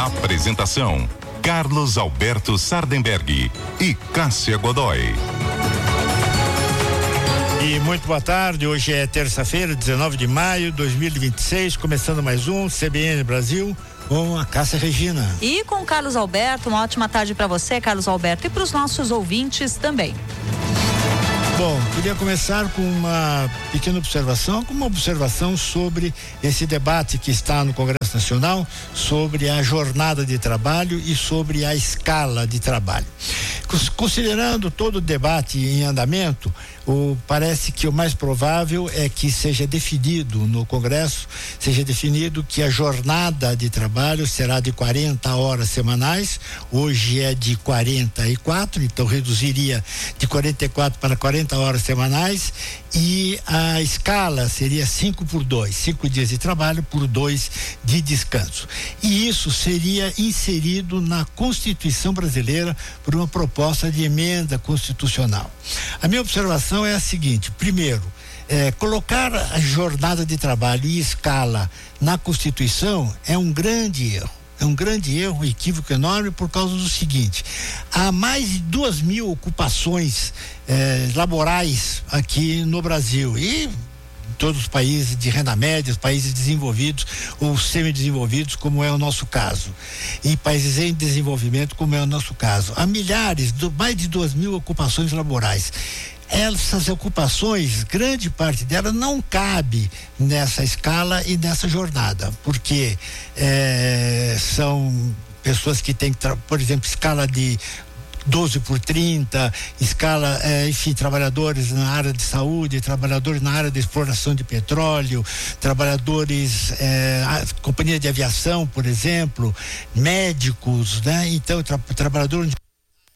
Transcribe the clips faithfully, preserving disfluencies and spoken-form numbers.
Apresentação: Carlos Alberto Sardenberg e Cássia Godoy. E muito boa tarde, hoje é terça-feira, dezenove de maio de dois mil e vinte e seis, começando mais um C B N Brasil com a Cássia Regina. E com o Carlos Alberto, uma ótima tarde para você, Carlos Alberto, e para os nossos ouvintes também. Bom, queria começar com uma pequena observação, com uma observação sobre esse debate que está no Congresso Nacional, sobre a jornada de trabalho e sobre a escala de trabalho. Considerando todo o debate em andamento, o, parece que o mais provável é que seja definido no Congresso, seja definido que a jornada de trabalho será de quarenta horas semanais, hoje é de quarenta e quatro, então reduziria de quarenta e quatro para quarenta horas semanais, e a escala seria cinco por dois, cinco dias de trabalho por dois de descanso. E isso seria inserido na Constituição brasileira por uma proposta de emenda constitucional. A minha observação é a seguinte: primeiro, é, colocar a jornada de trabalho e escala na Constituição é um grande erro. É um grande erro, um equívoco enorme, por causa do seguinte: há mais de duas mil ocupações eh, laborais aqui no Brasil e em todos os países de renda média, os países desenvolvidos ou semidesenvolvidos, como é o nosso caso, em países em desenvolvimento, como é o nosso caso. Há milhares, do, mais de duas mil ocupações laborais. Essas ocupações, grande parte delas não cabe nessa escala e nessa jornada, porque é, são pessoas que têm, por exemplo, escala de doze por trinta, escala, é, enfim, trabalhadores na área de saúde, trabalhadores na área de exploração de petróleo, trabalhadores, é, companhia de aviação, por exemplo, médicos, né? Então, tra, trabalhadores de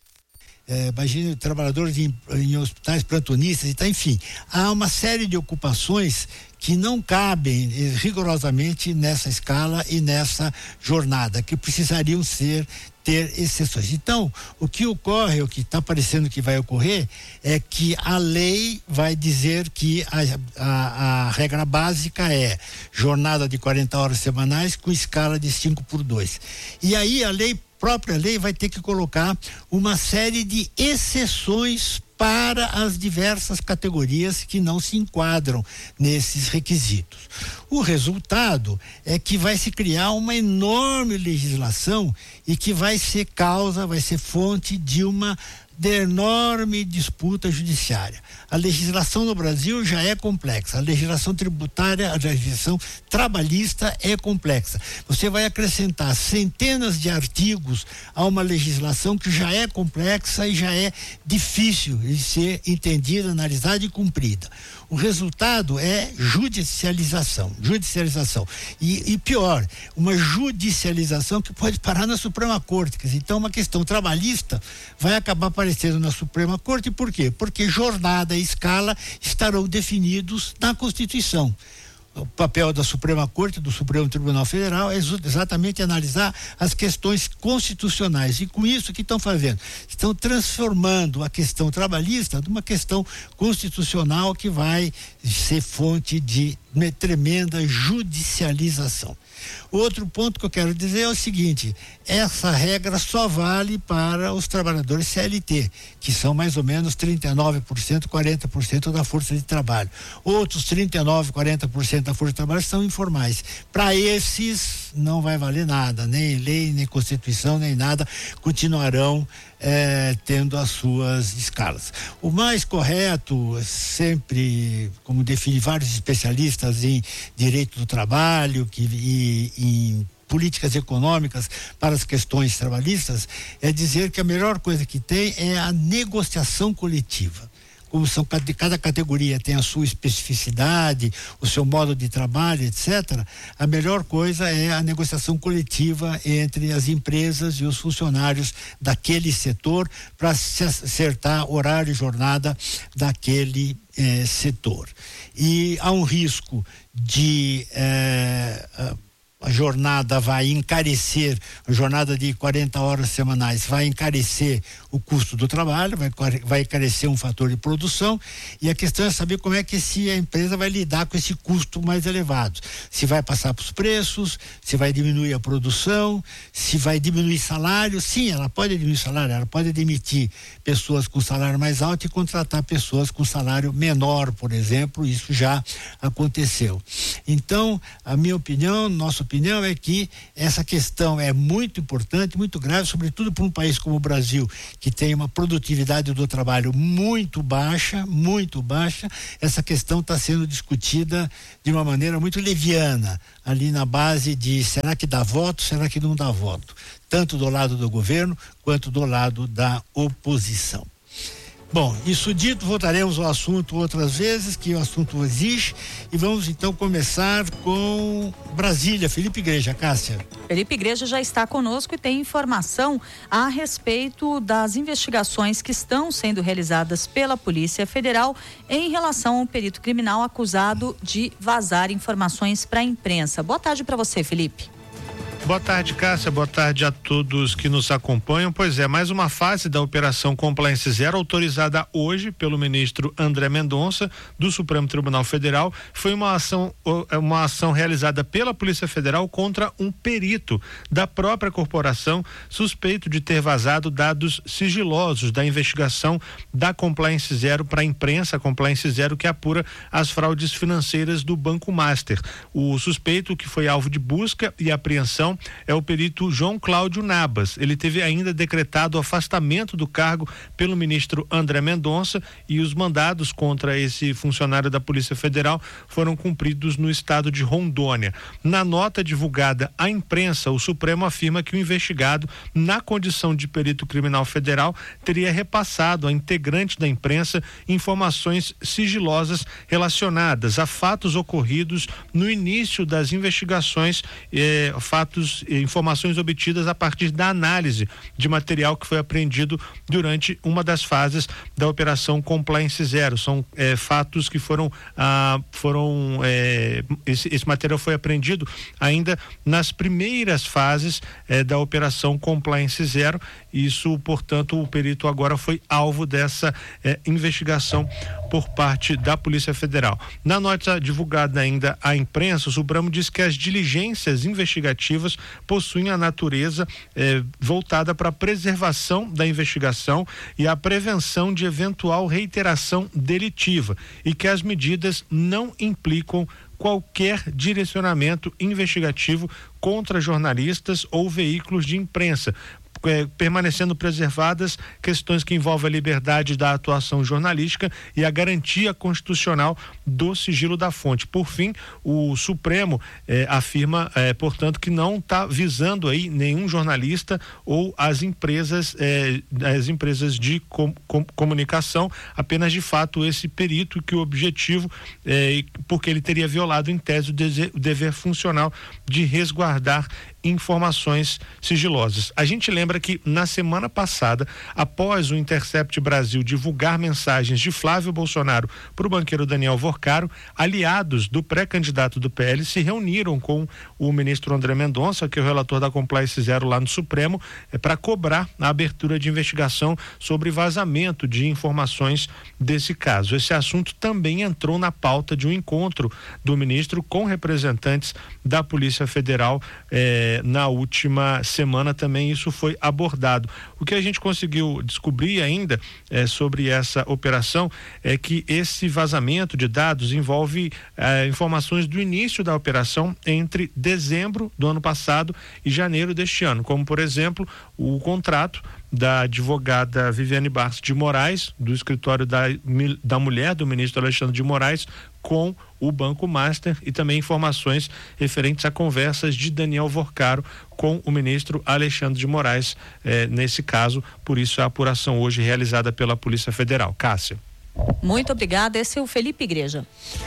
É, imagine trabalhadores em, em hospitais, plantonistas e tá, enfim, há uma série de ocupações que não cabem eh, rigorosamente nessa escala e nessa jornada, que precisariam ser ter exceções. Então, o que ocorre, o que está parecendo que vai ocorrer, é que a lei vai dizer que a, a, a regra básica é jornada de quarenta horas semanais com escala de cinco por dois. E aí a lei própria lei vai ter que colocar uma série de exceções para as diversas categorias que não se enquadram nesses requisitos. O resultado é que vai se criar uma enorme legislação e que vai ser causa, vai ser fonte de uma de enorme disputa judiciária. A legislação no Brasil já é complexa, a legislação tributária, a legislação trabalhista é complexa. Você vai acrescentar centenas de artigos a uma legislação que já é complexa e já é difícil de ser entendida, analisada e cumprida. O resultado é judicialização, judicialização. E, e pior, uma judicialização que pode parar na Suprema Corte. Então, uma questão trabalhista vai acabar aparecendo na Suprema Corte. Por quê? Porque jornada e escala estarão definidos na Constituição. O papel da Suprema Corte, do Supremo Tribunal Federal, é exatamente analisar as questões constitucionais. E com isso, o que estão fazendo? Estão transformando a questão trabalhista numa questão constitucional que vai ser fonte de uma tremenda judicialização. Outro ponto que eu quero dizer é o seguinte: essa regra só vale para os trabalhadores C L T, que são mais ou menos trinta e nove por cento, quarenta por cento da força de trabalho. Outros trinta e nove, quarenta por cento da força de trabalho são informais. Para esses não vai valer nada, nem lei, nem Constituição, nem nada, continuarão É, tendo as suas escalas. O mais correto, sempre, como define vários especialistas em direito do trabalho que, e em políticas econômicas para as questões trabalhistas, é dizer que a melhor coisa que tem é a negociação coletiva. Como são, cada categoria tem a sua especificidade, o seu modo de trabalho, etcétera, a melhor coisa é a negociação coletiva entre as empresas e os funcionários daquele setor para se acertar horário e jornada daquele eh, setor. E há um risco de eh, a jornada vai encarecer, a jornada de quarenta horas semanais vai encarecer o custo do trabalho, vai, vai encarecer um fator de produção, e a questão é saber como é que se a empresa vai lidar com esse custo mais elevado. Se vai passar para os preços, se vai diminuir a produção, se vai diminuir salário. Sim, ela pode diminuir salário, ela pode demitir pessoas com salário mais alto e contratar pessoas com salário menor, por exemplo. Isso já aconteceu. Então, a minha opinião, nossa opinião é que essa questão é muito importante, muito grave, sobretudo para um país como o Brasil, que tem uma produtividade do trabalho muito baixa, muito baixa. Essa questão está sendo discutida de uma maneira muito leviana, ali na base de será que dá voto, será que não dá voto, tanto do lado do governo quanto do lado da oposição. Bom, isso dito, voltaremos ao assunto outras vezes, que o assunto exige, e vamos então começar com Brasília. Felipe Igreja, Cássia. Felipe Igreja já está conosco e tem informação a respeito das investigações que estão sendo realizadas pela Polícia Federal em relação ao perito criminal acusado de vazar informações para a imprensa. Boa tarde para você, Felipe. Boa tarde, Cássia. Boa tarde a todos que nos acompanham. Pois é, mais uma fase da Operação Compliance Zero, autorizada hoje pelo ministro André Mendonça, do Supremo Tribunal Federal. Foi uma ação, uma ação realizada pela Polícia Federal contra um perito da própria corporação, suspeito de ter vazado dados sigilosos da investigação da Compliance Zero para a imprensa, a Compliance Zero que apura as fraudes financeiras do Banco Master. O suspeito, que foi alvo de busca e apreensão, é o perito João Cláudio Nabas. Ele teve ainda decretado o afastamento do cargo pelo ministro André Mendonça, e os mandados contra esse funcionário da Polícia Federal foram cumpridos no estado de Rondônia. Na nota divulgada à imprensa, o Supremo afirma que o investigado, na condição de perito criminal federal, teria repassado a integrante da imprensa informações sigilosas relacionadas a fatos ocorridos no início das investigações, eh, fatos informações obtidas a partir da análise de material que foi apreendido durante uma das fases da Operação Compliance Zero. São é, fatos que foram, ah, foram é, esse, esse material foi apreendido ainda nas primeiras fases é, da Operação Compliance Zero. Isso, portanto, o perito agora foi alvo dessa é, investigação por parte da Polícia Federal. Na nota divulgada ainda à imprensa, o Supremo diz que as diligências investigativas possuem a natureza eh, voltada para a preservação da investigação e a prevenção de eventual reiteração delitiva, e que as medidas não implicam qualquer direcionamento investigativo contra jornalistas ou veículos de imprensa, É, permanecendo preservadas questões que envolvem a liberdade da atuação jornalística e a garantia constitucional do sigilo da fonte. Por fim, o Supremo eh, afirma, eh, portanto, que não está visando aí nenhum jornalista ou as empresas, eh, as empresas de com, com, comunicação, apenas de fato esse perito, que o objetivo, eh, porque ele teria violado em tese o, dever, o dever funcional de resguardar informações sigilosas. A gente lembra que na semana passada, após o Intercept Brasil divulgar mensagens de Flávio Bolsonaro para o banqueiro Daniel Vorcaro, aliados do pré-candidato do P L se reuniram com o ministro André Mendonça, que é o relator da Compliance Zero lá no Supremo, é, para cobrar a abertura de investigação sobre vazamento de informações desse caso. Esse assunto também entrou na pauta de um encontro do ministro com representantes da Polícia Federal eh, na última semana. Também isso foi abordado. O que a gente conseguiu descobrir ainda eh, sobre essa operação é que esse vazamento de dados envolve eh, informações do início da operação entre dezembro do ano passado e janeiro deste ano, como por exemplo o contrato da advogada Viviane Barros de Moraes, do escritório da, da mulher do ministro Alexandre de Moraes, com o Banco Master, e também informações referentes a conversas de Daniel Vorcaro com o ministro Alexandre de Moraes, eh, nesse caso. Por isso a apuração hoje realizada pela Polícia Federal. Cássia. Muito obrigada. Esse é o Felipe Igreja.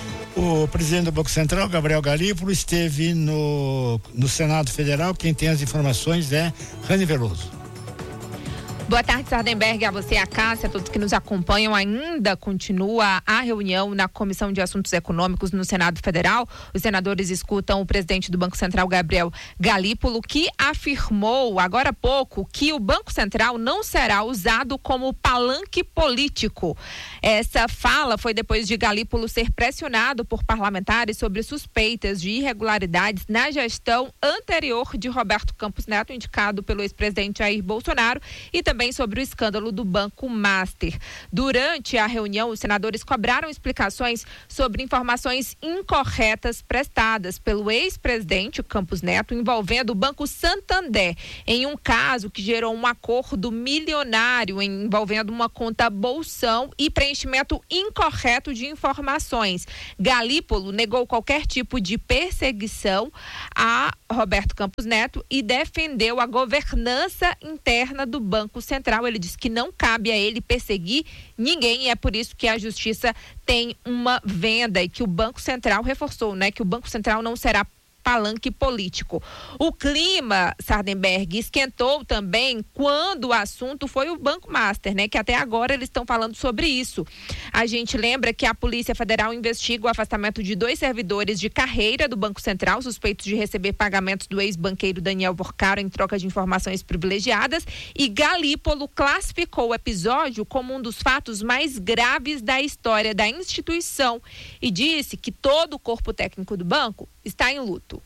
O presidente do Banco Central, Gabriel Galípolo, esteve no, no Senado Federal. Quem tem as informações é Rani Veloso. Boa tarde, Sardenberg, a você, a Cássia, a todos que nos acompanham. Ainda continua a reunião na Comissão de Assuntos Econômicos no Senado Federal. Os senadores escutam o presidente do Banco Central, Gabriel Galípolo, que afirmou agora há pouco que o Banco Central não será usado como palanque político. Essa fala foi depois de Galípolo ser pressionado por parlamentares sobre suspeitas de irregularidades na gestão anterior de Roberto Campos Neto, indicado pelo ex-presidente Jair Bolsonaro, e também sobre o escândalo do Banco Master. Durante a reunião, os senadores cobraram explicações sobre informações incorretas prestadas pelo ex-presidente Campos Neto envolvendo o Banco Santander, em um caso que gerou um acordo milionário envolvendo uma conta bolsão e preenchimento incorreto de informações. Galípolo negou qualquer tipo de perseguição a Roberto Campos Neto e defendeu a governança interna do Banco Central. Ele disse que não cabe a ele perseguir ninguém e é por isso que a Justiça tem uma venda e que o Banco Central reforçou, né, que o Banco Central não será palanque político. O clima, Sardenberg, esquentou também quando o assunto foi o Banco Master, né? Que até agora eles estão falando sobre isso. A gente lembra que a Polícia Federal investiga o afastamento de dois servidores de carreira do Banco Central, suspeitos de receber pagamentos do ex-banqueiro Daniel Porcaro em troca de informações privilegiadas, e Galípolo classificou o episódio como um dos fatos mais graves da história da instituição e disse que todo o corpo técnico do banco está em luto.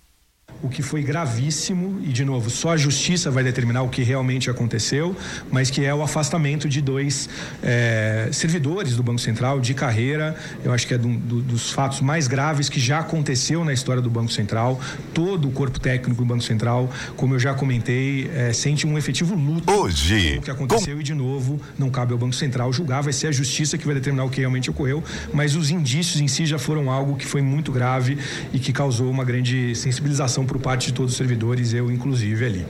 O que foi gravíssimo, e de novo, só a justiça vai determinar o que realmente aconteceu, mas que é o afastamento de dois é, servidores do Banco Central de carreira. Eu acho que é do, do, dos fatos mais graves que já aconteceu na história do Banco Central. Todo o corpo técnico do Banco Central, como eu já comentei, é, sente um efetivo luto hoje com o que aconteceu com... e de novo, não cabe ao Banco Central julgar, vai ser a justiça que vai determinar o que realmente ocorreu, mas os indícios em si já foram algo que foi muito grave e que causou uma grande sensibilização por parte de todos os servidores, eu inclusive ali.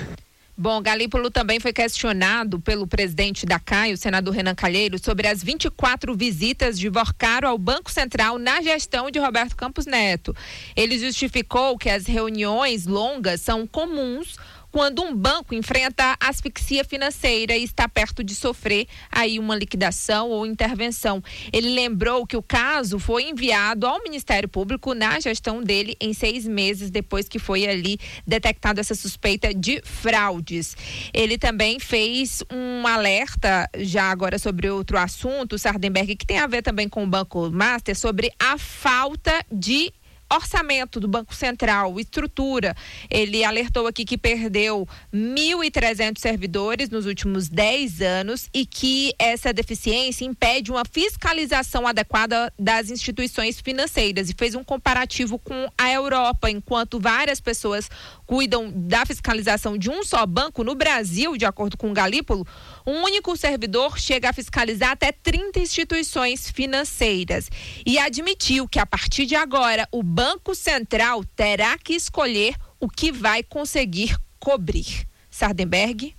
Bom, Galípolo também foi questionado pelo presidente da C A I, o senador Renan Calheiros, sobre as vinte e quatro visitas de Porcaro ao Banco Central na gestão de Roberto Campos Neto. Ele justificou que as reuniões longas são comuns quando um banco enfrenta asfixia financeira e está perto de sofrer aí uma liquidação ou intervenção. Ele lembrou que o caso foi enviado ao Ministério Público na gestão dele em seis meses depois que foi ali detectada essa suspeita de fraudes. Ele também fez um alerta já agora sobre outro assunto, Sardenberg, que tem a ver também com o Banco Master, sobre a falta de orçamento do Banco Central, estrutura. Ele alertou aqui que perdeu mil e trezentos servidores nos últimos dez anos e que essa deficiência impede uma fiscalização adequada das instituições financeiras, e fez um comparativo com a Europa. Enquanto várias pessoas cuidam da fiscalização de um só banco, no Brasil, de acordo com o Galípolo, um único servidor chega a fiscalizar até trinta instituições financeiras, e admitiu que a partir de agora o Banco Central terá que escolher o que vai conseguir cobrir. Sardenberg.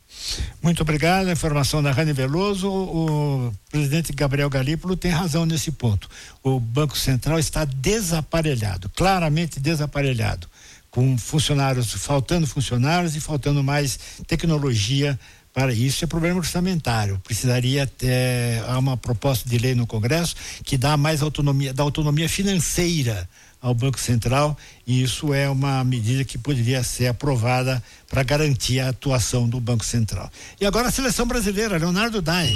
Muito obrigado. A informação da Rani Veloso. O presidente Gabriel Galípolo tem razão nesse ponto. O Banco Central está desaparelhado, claramente desaparelhado, com funcionários, faltando funcionários e faltando mais tecnologia. Para isso é problema orçamentário. Precisaria ter uma proposta de lei no Congresso que dá mais autonomia, dá autonomia financeira ao Banco Central, e isso é uma medida que poderia ser aprovada para garantir a atuação do Banco Central. E agora a seleção brasileira, Leonardo Dai.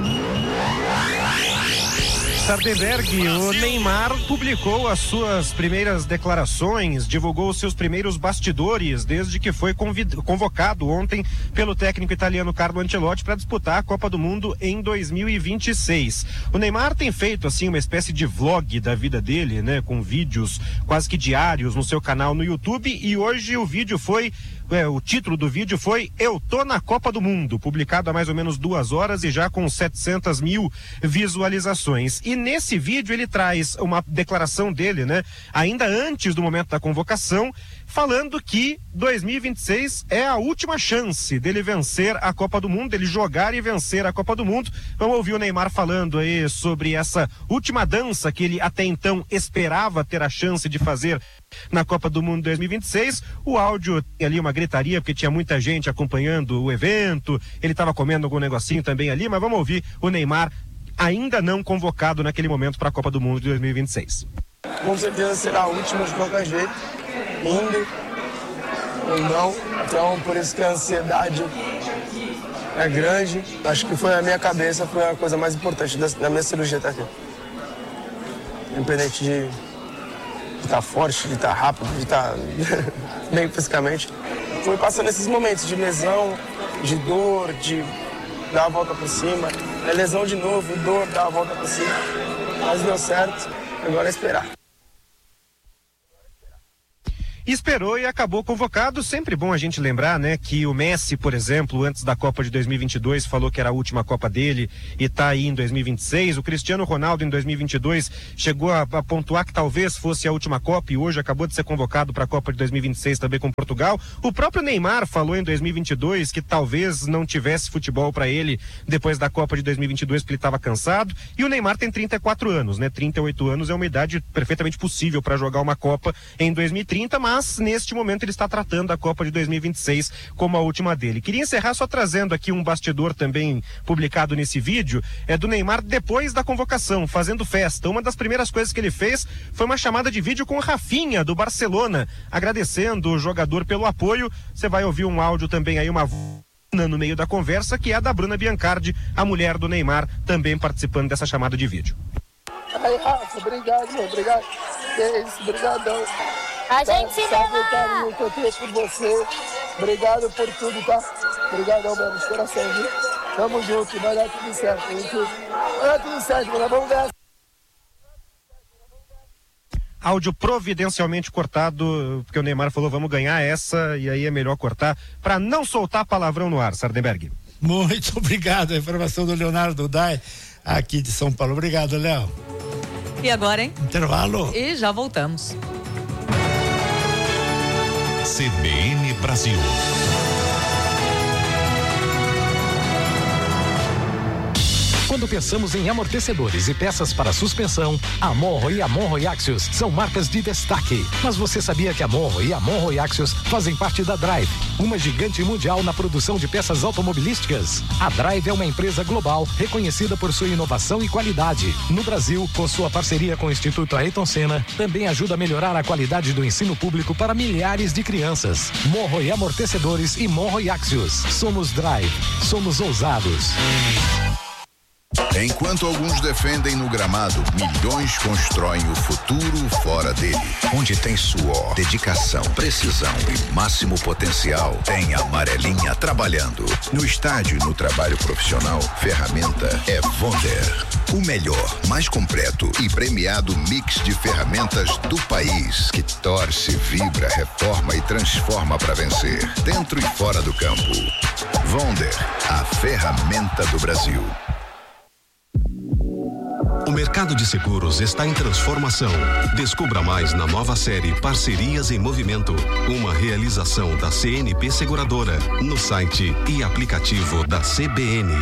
Sardenberg, o Neymar publicou as suas primeiras declarações, divulgou os seus primeiros bastidores desde que foi convid... convocado ontem pelo técnico italiano Carlo Ancelotti para disputar a Copa do Mundo em dois mil e vinte e seis. O Neymar tem feito assim uma espécie de vlog da vida dele, né, com vídeos quase que diários no seu canal no YouTube, e hoje o vídeo foi É, o título do vídeo foi Eu Tô na Copa do Mundo, publicado há mais ou menos duas horas e já com setecentas mil visualizações. E nesse vídeo ele traz uma declaração dele, né, ainda antes do momento da convocação, falando que dois mil e vinte e seis é a última chance dele vencer a Copa do Mundo, dele jogar e vencer a Copa do Mundo. Vamos ouvir o Neymar falando aí sobre essa última dança que ele até então esperava ter a chance de fazer na Copa do Mundo dois mil e vinte e seis. O áudio tem ali uma gritaria porque tinha muita gente acompanhando o evento, ele estava comendo algum negocinho também ali, mas vamos ouvir o Neymar ainda não convocado naquele momento para a Copa do Mundo de dois mil e vinte e seis. Com certeza será a última de qualquer jeito, indo ou não, então por isso que a ansiedade é grande. Acho que foi a minha cabeça, foi a coisa mais importante da, da minha cirurgia até aqui. Independente de estar forte, de estar rápido, de estar bem fisicamente. Foi passando esses momentos de lesão, de dor, de dar a volta por cima, é lesão de novo, dor, dar a volta por cima. Mas deu certo, agora é esperar. Esperou e acabou convocado. Sempre bom a gente lembrar, né, que o Messi, por exemplo, antes da Copa de dois mil e vinte e dois, falou que era a última Copa dele e tá aí em dois mil e vinte e seis. O Cristiano Ronaldo, em dois mil e vinte e dois, chegou a, a pontuar que talvez fosse a última Copa e hoje acabou de ser convocado para a Copa de dois mil e vinte e seis também com Portugal. O próprio Neymar falou em dois mil e vinte e dois que talvez não tivesse futebol para ele depois da Copa de dois mil e vinte e dois porque ele estava cansado. E o Neymar tem trinta e quatro anos, né? trinta e oito anos é uma idade perfeitamente possível para jogar uma Copa em dois mil e trinta, mas Mas neste momento ele está tratando a Copa de dois mil e vinte e seis como a última dele. Queria encerrar só trazendo aqui um bastidor também publicado nesse vídeo, é do Neymar depois da convocação, fazendo festa. Uma das primeiras coisas que ele fez foi uma chamada de vídeo com o Rafinha, do Barcelona, agradecendo o jogador pelo apoio. Você vai ouvir um áudio também aí, uma no meio da conversa, que é da Bruna Biancardi, a mulher do Neymar, também participando dessa chamada de vídeo. Ai, Rafa, obrigado, meu, obrigado. Que isso, obrigadão. A gente se sabe o carinho que eu tenho por você. Obrigado por tudo, tá? Obrigadão mesmo, de coração, viu? Tamo junto, vai dar tudo certo. Vai dar tudo certo, mano. Vamos ver. Áudio providencialmente cortado, porque o Neymar falou, vamos ganhar essa, e aí é melhor cortar, para não soltar palavrão no ar, Sardenberg. Muito obrigado, a informação do Leonardo Dai, aqui de São Paulo. Obrigado, Léo. E agora, hein? Intervalo. E já voltamos. C B N Brasil. Quando pensamos em amortecedores e peças para suspensão, a Monro e a Monro e Axios são marcas de destaque. Mas você sabia que a Monro e a Monro e Axios fazem parte da Drive, uma gigante mundial na produção de peças automobilísticas? A Drive é uma empresa global reconhecida por sua inovação e qualidade. No Brasil, com sua parceria com o Instituto Ayrton Senna, também ajuda a melhorar a qualidade do ensino público para milhares de crianças. Monro e amortecedores e Monro e Axios. Somos Drive. Somos ousados. Enquanto alguns defendem no gramado, milhões constroem o futuro fora dele. Onde tem suor, dedicação, precisão e máximo potencial, tem a Amarelinha trabalhando. No estádio e no trabalho profissional, ferramenta é Wonder. O melhor, mais completo e premiado mix de ferramentas do país, que torce, vibra, reforma e transforma para vencer, dentro e fora do campo. Wonder, a ferramenta do Brasil. O mercado de seguros está em transformação. Descubra mais na nova série Parcerias em Movimento, uma realização da C N P Seguradora, no site e aplicativo da C B N.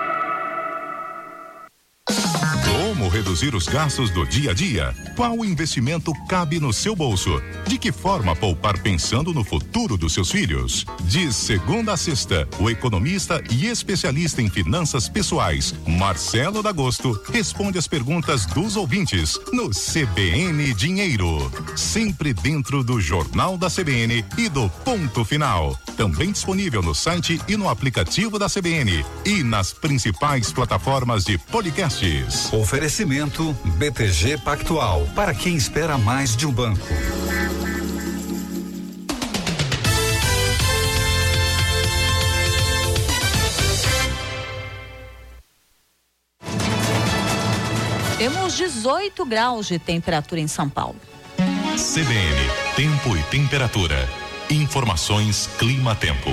Como reduzir os gastos do dia a dia? Qual investimento cabe no seu bolso? De que forma poupar pensando no futuro dos seus filhos? De segunda a sexta, o economista e especialista em finanças pessoais, Marcelo D'Agosto, responde as perguntas dos ouvintes no C B N Dinheiro. Sempre dentro do Jornal da C B N e do Ponto Final. Também disponível no site e no aplicativo da C B N e nas principais plataformas de podcasts. Oferecimento B T G Pactual, para quem espera mais de um banco. Temos dezoito graus de temperatura em São Paulo. C B N, tempo e temperatura. Informações Clima-Tempo.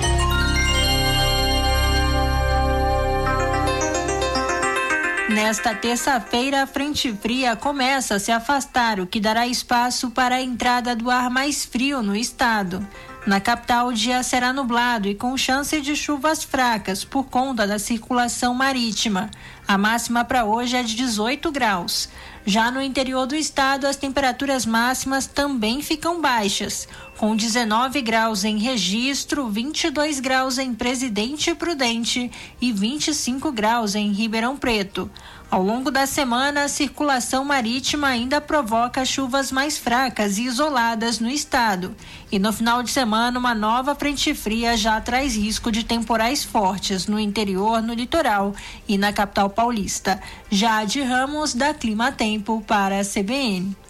Nesta terça-feira, a frente fria começa a se afastar, o que dará espaço para a entrada do ar mais frio no estado. Na capital, o dia será nublado e com chance de chuvas fracas por conta da circulação marítima. A máxima para hoje é de dezoito graus. Já no interior do estado, as temperaturas máximas também ficam baixas, com dezenove graus em Registro, vinte e dois graus em Presidente Prudente e vinte e cinco graus em Ribeirão Preto. Ao longo da semana, a circulação marítima ainda provoca chuvas mais fracas e isoladas no estado. E no final de semana, uma nova frente fria já traz risco de temporais fortes no interior, no litoral e na capital paulista. Jade Ramos, da Clima Tempo, para a C B N.